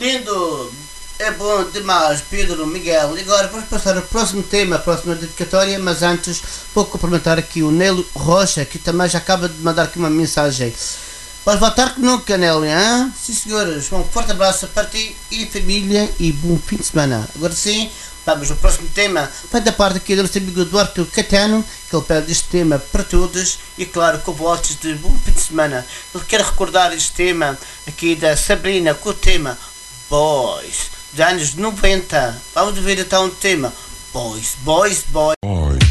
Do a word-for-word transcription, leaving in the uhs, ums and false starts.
Lindo, é bom demais, Pedro, Miguel. E agora vamos passar ao próximo tema, a próxima dedicatória, mas antes vou cumprimentar aqui o Nelo Rocha, que também já acaba de mandar aqui uma mensagem. Vais voltar que nunca, Nelo, hein? Sim, senhores, um forte abraço para ti e família e bom fim de semana. Agora sim, vamos ao próximo tema. Vai da parte aqui do nosso amigo Eduardo Catano, que ele pede este tema para todos e, claro, com votos de bom fim de semana. Ele quer recordar este tema aqui da Sabrina com o tema Boys, dos anos noventa. Vamos ver então o tema Boys, Boys, Boys.